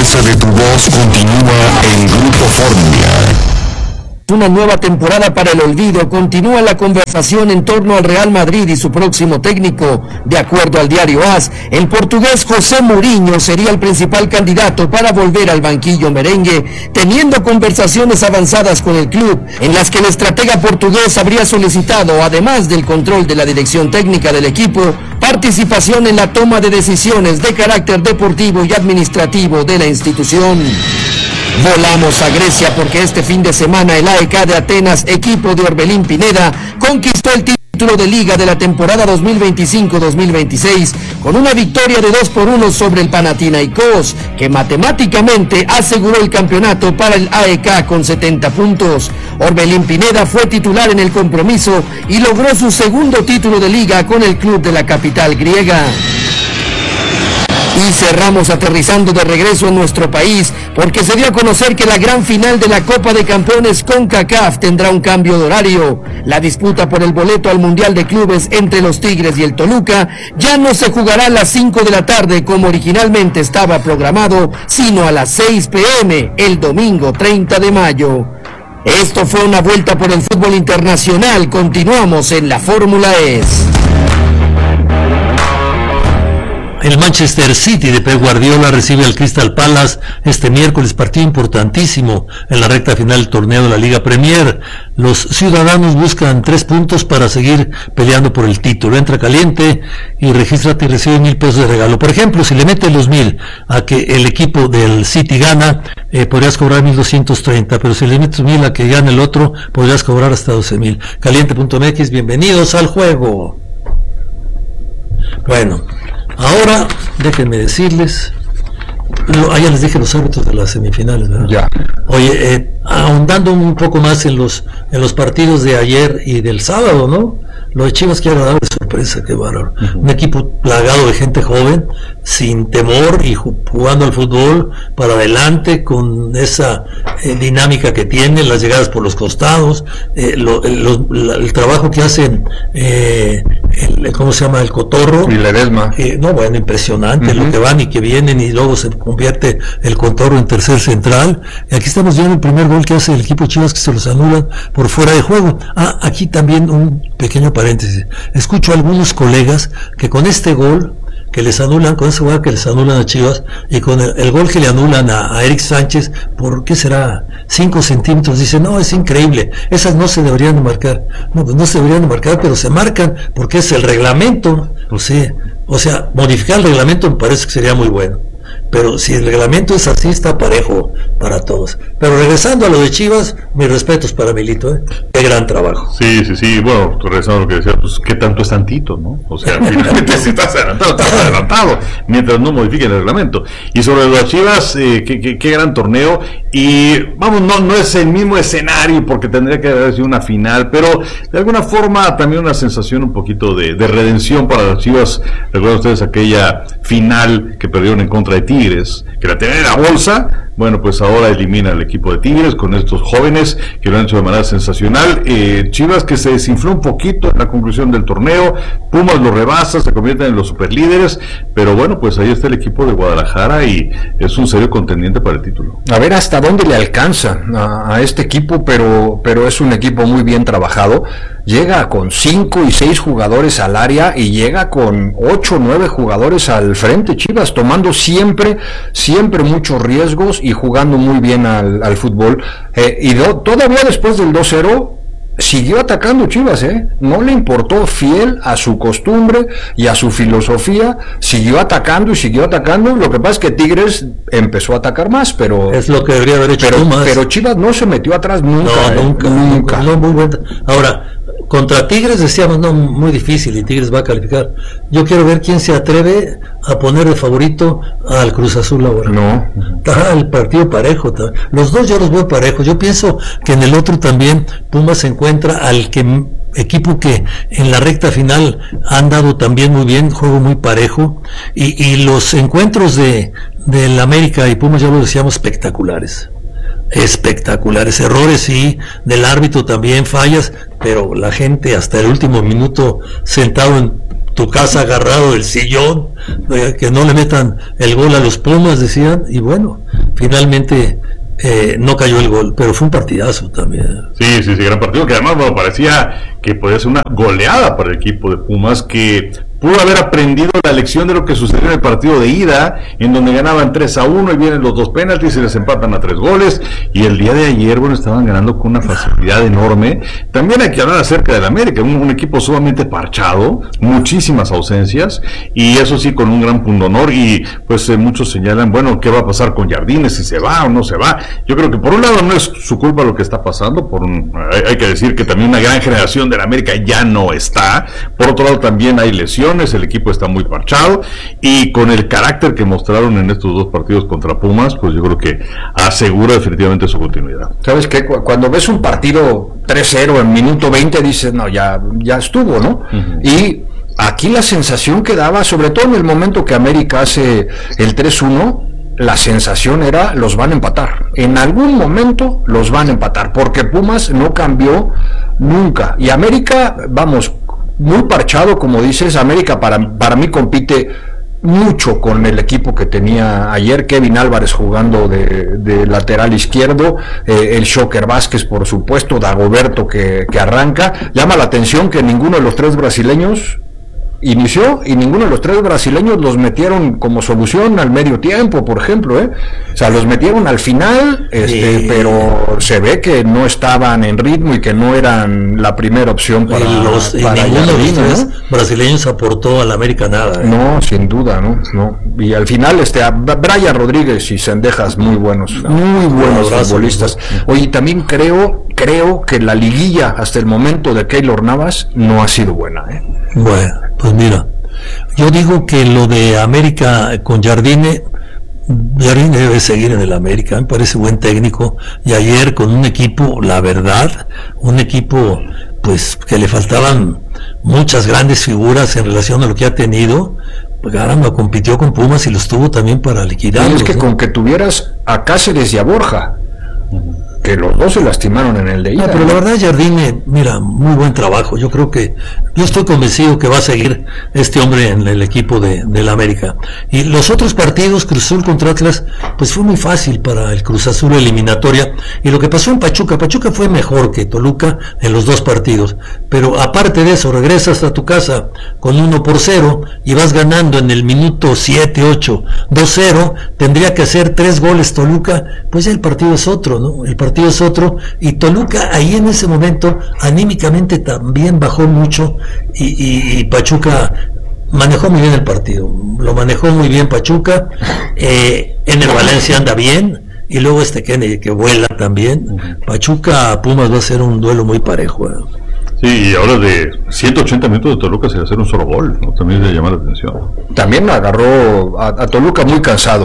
fuerza de tu voz continúa en Grupo Fórmula. Una nueva temporada para el olvido. Continúa la conversación en torno al Real Madrid y su próximo técnico. De acuerdo al diario AS, el portugués José Mourinho sería el principal candidato para volver al banquillo merengue, teniendo conversaciones avanzadas con el club, en las que el estratega portugués habría solicitado, además del control de la dirección técnica del equipo, participación en la toma de decisiones de carácter deportivo y administrativo de la institución. Volamos a Grecia porque este fin de semana el AEK de Atenas, equipo de Orbelín Pineda, conquistó el título de liga de la temporada 2025-2026 con una victoria de 2-1 sobre el Panathinaikos, que matemáticamente aseguró el campeonato para el AEK con 70 puntos. Orbelín Pineda fue titular en el compromiso y logró su segundo título de liga con el club de la capital griega. Y cerramos aterrizando de regreso en nuestro país, porque se dio a conocer que la gran final de la Copa de Campeones CONCACAF tendrá un cambio de horario. La disputa por el boleto al Mundial de Clubes entre los Tigres y el Toluca ya no se jugará a las 5 de la tarde como originalmente estaba programado, sino a las 6 p.m. el domingo 30 de mayo. Esto fue una vuelta por el fútbol internacional. Continuamos en la Fórmula ES. El Manchester City de Pep Guardiola recibe al Crystal Palace este miércoles, partido importantísimo en la recta final del torneo de la Liga Premier. Los ciudadanos buscan 3 puntos para seguir peleando por el título. Entra caliente y regístrate y recibe 1,000 pesos de regalo. Por ejemplo, si le metes los 1,000 a que el equipo del City gana, podrías cobrar 1,230, pero si le metes 1,000 a que gane el otro, podrías cobrar hasta 12,000. Caliente.mx, bienvenidos al juego. Bueno, ahora déjenme decirles, ya les dije los árbitros de las semifinales, ¿verdad? Ya. Oye, ahondando un poco más en los partidos de ayer y del sábado, ¿no? Lo de Chivas, qué agradable sorpresa, qué bárbaro. Un equipo plagado de gente joven, sin temor y jugando al fútbol para adelante, con esa dinámica que tienen, las llegadas por los costados, el trabajo que hacen, ¿cómo se llama? El Cotorro. Y Ledesma. No, bueno, impresionante lo que van y que vienen, y luego se convierte el Cotorro en tercer central. Y aquí estamos viendo el primer gol que hace el equipo Chivas, que se los anulan por fuera de juego. Aquí también un pequeño paréntesis. Escucho a algunos colegas que con este gol que les anulan, con ese gol que les anulan a Chivas, y con el gol que le anulan a Eric Sánchez, ¿por qué será? 5 centímetros, dicen, no, es increíble, esas no se deberían de marcar. No, pues no se deberían de marcar, pero se marcan, porque es el reglamento. O sea, modificar el reglamento me parece que sería muy bueno. Pero si el reglamento es así, está parejo para todos. Pero regresando a lo de Chivas, mis respetos para Milito, qué gran trabajo. Sí, bueno, regresando a lo que decía, pues qué tanto es tantito, ¿no? O sea, finalmente si estás adelantado, mientras no modifiquen el reglamento. Y sobre las Chivas, qué gran torneo, y vamos, no es el mismo escenario, porque tendría que haber sido una final, pero de alguna forma también una sensación un poquito de redención para las Chivas. Recuerdan ustedes aquella final que perdieron en contra de Tigres, que la tenían en la bolsa. Bueno, pues ahora elimina al equipo de Tigres con estos jóvenes que lo han hecho de manera sensacional. Chivas, que se desinfló un poquito en la conclusión del torneo. Pumas lo rebasa, se convierten en los superlíderes, pero bueno, pues ahí está el equipo de Guadalajara y es un serio contendiente para el título. A ver hasta dónde le alcanza a este equipo, pero es un equipo muy bien trabajado. Llega con 5 y 6 jugadores al área y llega con 8 o 9 jugadores al frente. Chivas tomando siempre muchos riesgos y jugando muy bien al fútbol. Todavía después del 2-0 siguió atacando Chivas, no le importó, fiel a su costumbre y a su filosofía, siguió atacando. Lo que pasa es que Tigres empezó a atacar más, pero es lo que debería haber hecho Pumas. Pero Chivas no se metió atrás nunca. Nunca. No, muy bueno. Ahora, contra Tigres decíamos, no, muy difícil, y Tigres va a calificar. Yo quiero ver quién se atreve a poner de favorito al Cruz Azul ahora. No. Está el partido parejo. Los dos yo los veo parejos. Yo pienso que en el otro también Pumas se encuentra al equipo que en la recta final han dado también muy bien, juego muy parejo, y los encuentros del América y Pumas, ya lo decíamos, espectaculares, errores sí, del árbitro también, fallas, pero la gente hasta el último minuto sentado tu casa agarrado del sillón, que no le metan el gol a los Pumas, decían, y bueno, finalmente no cayó el gol, pero fue un partidazo también. Sí, gran partido, que además parecía que podía ser una goleada para el equipo de Pumas, que pudo haber aprendido la lección de lo que sucedió en el partido de ida, en donde ganaban 3-1 y vienen los 2 penaltis y les empatan a 3 goles, y el día de ayer, estaban ganando con una facilidad enorme. También hay que hablar acerca del América, un equipo sumamente parchado, muchísimas ausencias, y eso sí, con un gran pundonor, y pues muchos señalan, ¿qué va a pasar con Jardines? Si se va o no se va. Yo creo que por un lado no es su culpa lo que está pasando, hay que decir que también una gran generación del América ya no está, por otro lado también hay lesiones, el equipo está muy parchado, y con el carácter que mostraron en estos 2 partidos contra Pumas, pues yo creo que asegura definitivamente su continuidad. ¿Sabes qué? Cuando ves un partido 3-0 en minuto 20 dices, no, ya estuvo, ¿no? Uh-huh. Y aquí la sensación que daba, sobre todo en el momento que América hace el 3-1, la sensación era, los van a empatar. En algún momento los van a empatar, porque Pumas no cambió nunca. Y América, muy parchado, como dices. América para mí compite mucho con el equipo que tenía ayer. Kevin Álvarez jugando de lateral izquierdo, el Shocker Vázquez, por supuesto, Dagoberto que arranca. Llama la atención que ninguno de los 3 brasileños inició, y ninguno de los 3 brasileños los metieron como solución al medio tiempo, por ejemplo, o sea, los metieron al final, pero se ve que no estaban en ritmo y que no eran la primera opción para ninguno de los 3 brasileños aportó a la América nada. No, sin duda, no. Y al final Brian Rodríguez y Cendejas, muy buenos futbolistas. Oye, también creo que la liguilla hasta el momento de Keylor Navas no ha sido buena. Bueno, pues mira, yo digo que lo de América con Jardine debe seguir en el América, me parece buen técnico, y ayer con un equipo, la verdad, un equipo pues que le faltaban muchas grandes figuras en relación a lo que ha tenido. Pues caramba, compitió con Pumas y los tuvo también para liquidarlos. Es que con que tuvieras a Cáceres y a Borja, que los 2 se lastimaron en el de ida. Pero la verdad, Jardine, mira, muy buen trabajo. Yo estoy convencido que va a seguir este hombre en el equipo del América. Y los otros partidos, Cruz Azul contra Atlas, pues fue muy fácil para el Cruz Azul eliminatoria. Y lo que pasó en Pachuca fue mejor que Toluca en los 2 partidos. Pero aparte de eso, regresas a tu casa con 1-0 y vas ganando en el minuto 7, 8, 2-0, tendría que hacer 3 goles Toluca, pues ya el partido es otro, ¿no? El partido es otro, y Toluca ahí en ese momento anímicamente también bajó mucho, y Pachuca manejó muy bien el partido, lo manejó muy bien Pachuca. En el Valencia anda bien, y luego Kennedy que vuela también. Pachuca Pumas va a ser un duelo muy parejo. Sí, y ahora de 180 minutos de Toluca se va a hacer un solo gol, ¿no? También le llama la atención. También agarró a Toluca muy cansado,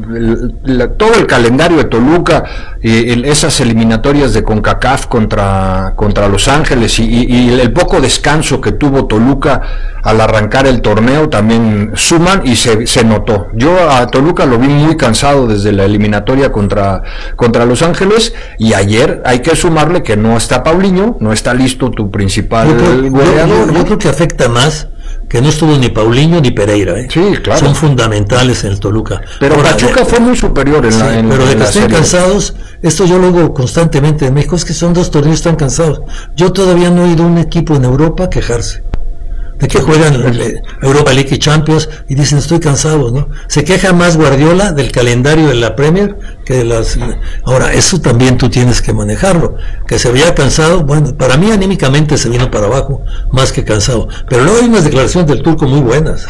todo el calendario de Toluca, esas eliminatorias de CONCACAF contra Los Ángeles, y el poco descanso que tuvo Toluca al arrancar el torneo también suman, y se notó. Yo a Toluca lo vi muy cansado desde la eliminatoria contra Los Ángeles, y ayer hay que sumarle que no está Paulinho, no está listo tu principal goleador. Yo creo que afecta más que no estuvo ni Paulinho ni Pereira. Sí, claro. Son fundamentales en el Toluca. Pero ahora, Pachuca fue muy superior en la pero de que estén serie. Cansados, esto yo lo digo constantemente en México, es que son 2 torneos tan cansados. Yo todavía no he oído un equipo en Europa quejarse de que juegan Europa League y Champions y dicen estoy cansado, ¿no? Se queja más Guardiola del calendario de la Premier que de las... Ahora, eso también tú tienes que manejarlo, que se veía cansado. Bueno, para mí anímicamente se vino para abajo más que cansado, pero luego hay unas declaraciones del turco muy buenas,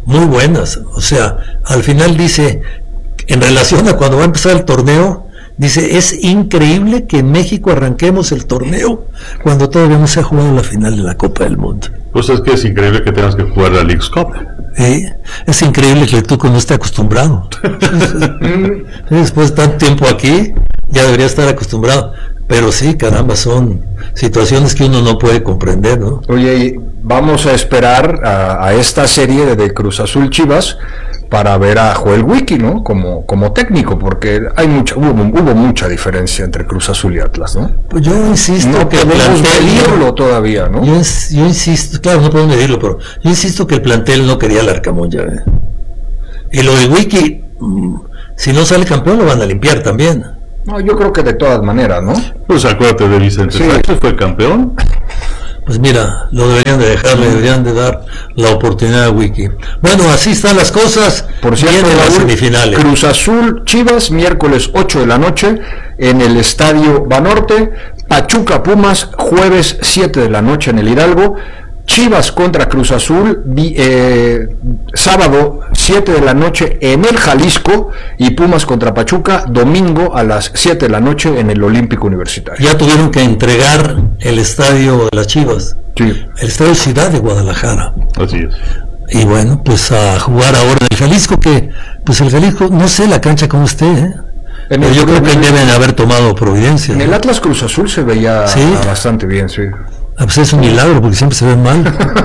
o sea, al final dice, en relación a cuando va a empezar el torneo, dice, es increíble que en México arranquemos el torneo cuando todavía no se ha jugado la final de la Copa del Mundo. Pues es que es increíble que tengas que jugar la Leagues Cup. Es increíble que el Tuco no esté acostumbrado. Después de tanto tiempo aquí, ya debería estar acostumbrado. Pero sí, caramba, son situaciones que uno no puede comprender, ¿no? Oye, vamos a esperar a esta serie de Cruz Azul Chivas, para ver a Joel Wiki, ¿no? Como técnico, porque hubo mucha diferencia entre Cruz Azul y Atlas, ¿no? Pues yo insisto no que podemos medirlo todavía, ¿no? Yo insisto, claro, no podemos medirlo, pero yo insisto que el plantel no quería al Arcamón ya. Y lo de Wiki, si no sale campeón lo van a limpiar también. No, yo creo que de todas maneras, ¿no? Pues acuérdate de Vicente Sánchez, fue campeón. Pues mira, lo deberían de dejar, le deberían de dar la oportunidad a Wiki. Bueno, así están las cosas. Por cierto, vienen las semifinales. Cruz Azul Chivas, miércoles 8 de la noche en el Estadio Banorte. Pachuca Pumas, jueves 7 de la noche en el Hidalgo. Chivas contra Cruz Azul, sábado 7 de la noche en el Jalisco, y Pumas contra Pachuca, domingo a las 7 de la noche en el Olímpico Universitario. Ya tuvieron que entregar el estadio de las Chivas, sí. El estadio Ciudad de Guadalajara. Así es. Y bueno, pues a jugar ahora en el Jalisco, que pues el Jalisco, no sé la cancha como esté, pero yo creo que deben haber tomado providencia. En el Atlas Cruz Azul se veía bastante bien, sí. Pues es un milagro porque siempre se ven mal.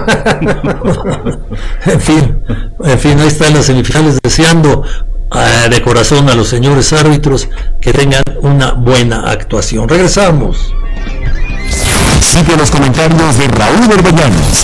en fin, ahí están las semifinales, deseando de corazón a los señores árbitros que tengan una buena actuación. Regresamos. Sigue los comentarios de Raúl Orbañanos